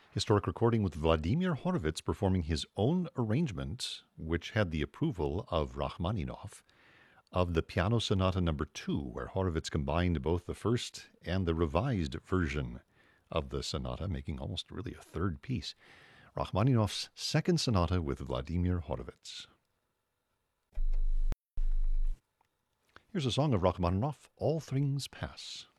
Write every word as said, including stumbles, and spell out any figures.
Historic recording with Vladimir Horowitz performing his own arrangement, which had the approval of Rachmaninoff, of the Piano Sonata Number Two, where Horowitz combined both the first and the revised version of the sonata, making almost really a third piece. Rachmaninoff's Second Sonata with Vladimir Horowitz. Here's a song of Rachmaninoff, All Things Pass.